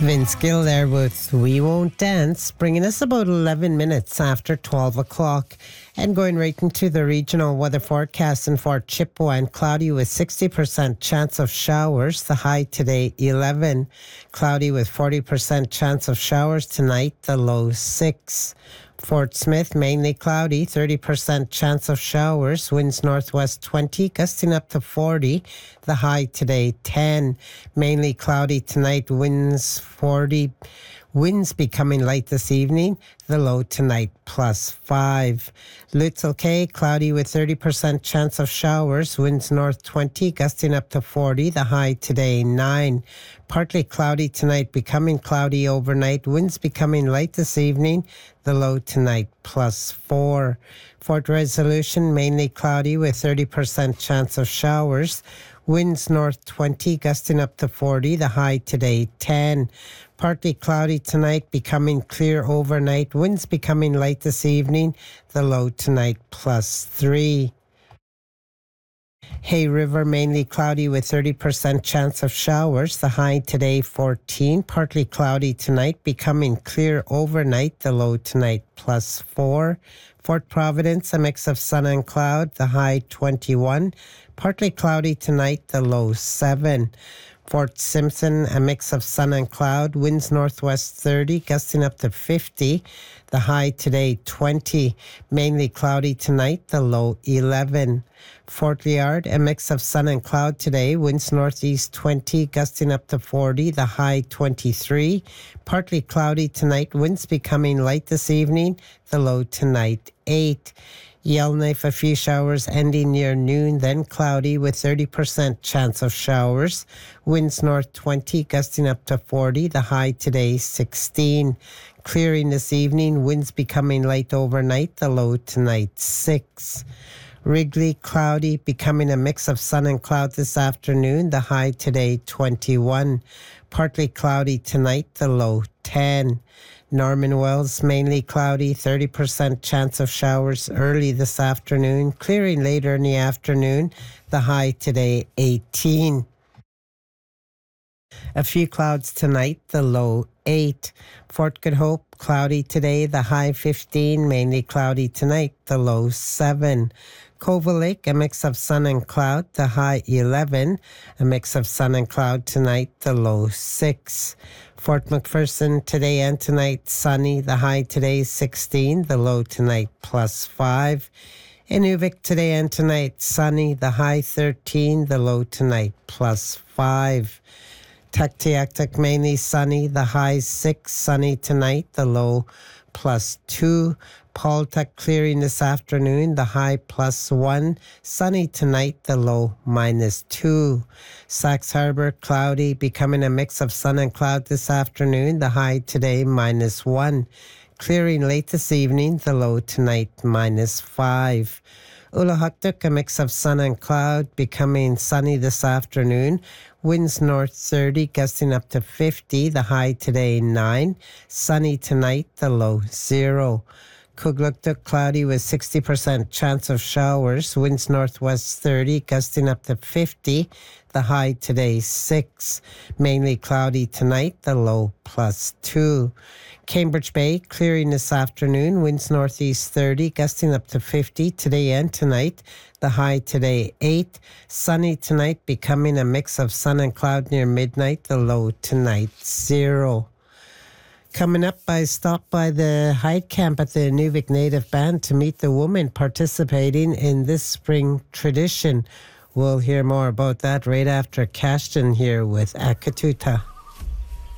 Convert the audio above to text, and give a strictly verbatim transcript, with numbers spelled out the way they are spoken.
Vince Gill there with We Won't Dance, bringing us about eleven minutes after twelve o'clock. And going right into the regional weather forecast in Fort Chippewa, and cloudy with sixty percent chance of showers. The high today eleven. Cloudy with forty percent chance of showers tonight. The low six. Fort Smith, mainly cloudy, thirty percent chance of showers. Winds northwest twenty, gusting up to forty. The high today ten. Mainly cloudy tonight, winds forty. Winds becoming light this evening. The low tonight plus five. Lutzel Cay, cloudy with thirty percent chance of showers. Winds north twenty, gusting up to forty. The high today nine. Partly cloudy tonight, becoming cloudy overnight. Winds becoming light this evening. The low tonight plus four. Fort Resolution, mainly cloudy with thirty percent chance of showers. Winds north twenty, gusting up to forty. The high today ten. Partly cloudy tonight, becoming clear overnight. Winds becoming light this evening. The low tonight plus three. Hay River, mainly cloudy with thirty percent chance of showers. The high today fourteen. Partly cloudy tonight, becoming clear overnight. The low tonight plus four. Fort Providence, a mix of sun and cloud. The high twenty-one. Partly cloudy tonight. The low seven. Fort Simpson, a mix of sun and cloud. Winds northwest thirty, gusting up to fifty. The high today twenty. Mainly cloudy tonight. The low eleven. Fort Liard, a mix of sun and cloud today. Winds northeast twenty, gusting up to forty. The high twenty-three. Partly cloudy tonight. Winds becoming light this evening. The low tonight eight. Yellowknife, a few showers ending near noon, then cloudy with thirty percent chance of showers. Winds north twenty, gusting up to forty. The high today sixteen. Clearing this evening, winds becoming light overnight. The low tonight six. Wrigley, cloudy, becoming a mix of sun and cloud this afternoon. The high today twenty-one. Partly cloudy tonight. The low ten. Norman Wells, mainly cloudy, thirty percent chance of showers early this afternoon, clearing later in the afternoon. The high today eighteen. A few clouds tonight, the low eight. Fort Good Hope, cloudy today, the high fifteen, mainly cloudy tonight, the low seven. Covell Lake, a mix of sun and cloud, the high eleven. A mix of sun and cloud tonight, the low six. Fort McPherson, today and tonight, sunny, the high today sixteen, the low tonight plus five. Inuvik, today and tonight, sunny, the high thirteen, the low tonight plus five. Tuktoyaktuk, mainly sunny, the high six, sunny tonight, the low plus two. Paultuck, clearing this afternoon, the high plus one. Sunny tonight, the low minus two. Sax Harbor, cloudy, becoming a mix of sun and cloud this afternoon, the high today minus one. Clearing late this evening, the low tonight minus five. Ulahuktuk, a mix of sun and cloud, becoming sunny this afternoon. Winds north thirty, gusting up to fifty, the high today nine. Sunny tonight, the low zero. Kugluktuk, cloudy with sixty percent chance of showers. Winds northwest thirty, gusting up to fifty. The high today six. Mainly cloudy tonight, the low plus two. Cambridge Bay, clearing this afternoon. Winds northeast thirty, gusting up to fifty today and tonight. The high today eight. Sunny tonight, becoming a mix of sun and cloud near midnight. The low tonight zero. Coming up, I stopped by the Hyde Camp at the Inuvik Native Band to meet the women participating in this spring tradition. We'll hear more about that right after Cashton here with Akatuta.